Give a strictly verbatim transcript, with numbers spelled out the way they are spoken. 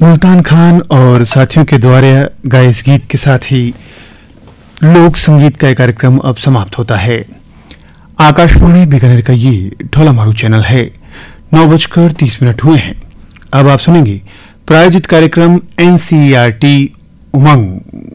मुल्तान खान और साथियों के द्वारा गाए इस गीत के साथ ही लोक संगीत का कार्यक्रम अब समाप्त होता है। आकाशवाणी बीकानेर का ये ढोला मारू चैनल है। नौ बजकर तीस मिनट हुए हैं। अब आप सुनेंगे प्रायोजित कार्यक्रम एनसीईआरटी उमंग।